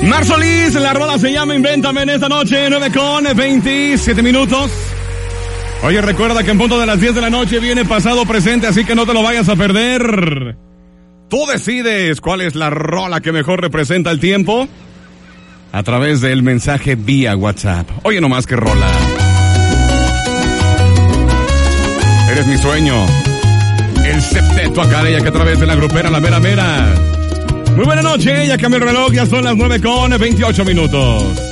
Mar Solís, la rola se llama Invéntame en esta noche, 9:27. Oye, recuerda que en punto de las 10 de la noche viene pasado presente, así que no te lo vayas a perder. Tú decides cuál es la rola que mejor representa el tiempo a través del mensaje vía WhatsApp. Oye, nomás que rola. Eres mi sueño. El septeto Acarella que a través de la grupera La Mera Mera. Muy buena noche, ya cambió el reloj, ya son las 9:28.